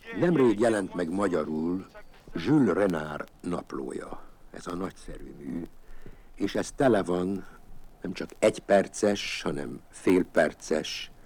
Nemrég jelent meg magyarul Jules Renard naplója, ez a nagyszerű mű, és ez tele van nem csak 1 perces, hanem fél perces